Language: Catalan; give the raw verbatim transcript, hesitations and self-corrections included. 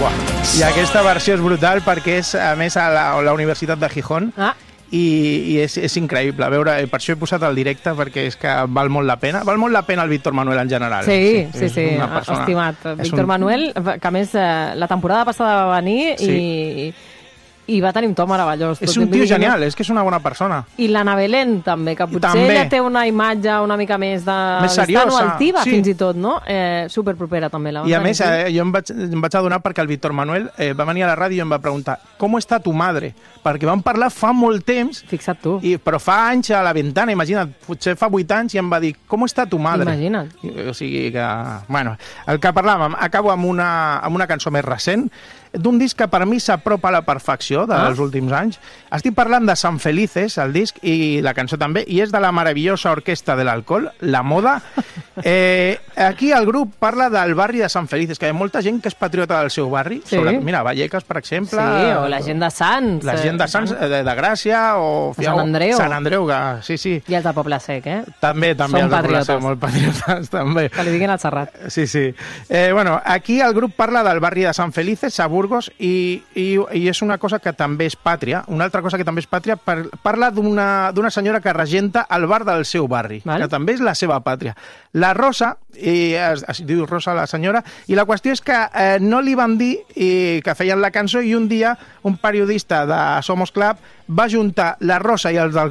Buah. I aquesta versió és brutal perquè és, a més, a la, a la Universitat de Gijón. Ah. I, i és, és increïble. A veure, per això he posat el directe, perquè és que val molt la pena. Val molt la pena el Víctor Manuel en general. Sí, sí, sí, persona, estimat. Víctor un... Manuel, que a més eh, la temporada passada va venir sí. i... i va tenir un to meravellós. És un tio genial, és que és una bona persona. I l'Anna Belén, també, que potser també. ella té una imatge una mica més de... Més seriosa. altiva, sí. fins i tot, no? Eh, superpropera, també. La I a més, eh, jo em vaig, em vaig adonar perquè el Víctor Manuel eh, va venir a la ràdio i em va preguntar com està tu madre? Perquè vam parlar fa molt temps. Fixa't tu. I, però fa anys a la ventana, imagina't, potser fa vuit anys, i em va dir, com està tu madre? Imagina't. I, o sigui que... Bueno, el que parlàvem, acabo amb una, amb una cançó més recent, d'un disc que per mi s'apropa a la perfecció dels ah. últims anys. Estic parlant de San Felices, el disc, i la cançó també, i és de la meravellosa orquestra de l'alcohol, La Moda. Eh, aquí el grup parla del barri de San Felices, que hi ha molta gent que és patriota del seu barri. Sí. Sobre, mira, Vallecas, per exemple. Sí, o la gent de Sants. La gent de Sants, de, de Gràcia, o... Sant Andreu. Sant Andreu, que, sí, sí. I els de Poble Sec, eh? També, també. Són els de patriotes. Poble Sec, molt patriotes, també. Que li diguin al Serrat. Sí, sí. Eh, bueno, aquí el grup parla del barri de San Felices, a Burgos, i, i, i és una cosa que també és pàtria. Una altra cosa que també és pàtria, par, parla d'una senyora que regenta el bar del seu barri, Val. que també és la seva pàtria. La Rosa, i es, es diu Rosa la senyora, i la qüestió és que eh, no li van dir i, que feien la cançó, i un dia un periodista de Somos Club va juntar la Rosa i els del